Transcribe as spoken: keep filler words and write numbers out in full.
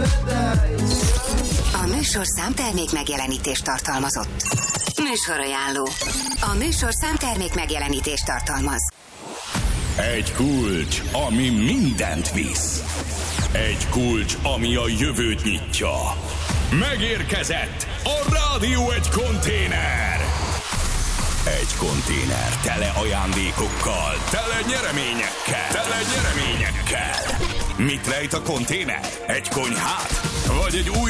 A műsor számtermék megjelenítést tartalmazott. Műsorajánló. A műsor számtermék megjelenítést tartalmaz. Egy kulcs, ami mindent visz. Egy kulcs, ami a jövőt nyitja. Megérkezett a Rádió egy konténer. Egy konténer tele ajándékokkal, tele nyereményekkel, tele nyereményekkel. Mit rejt a konténer? Egy konyhát? Vagy egy új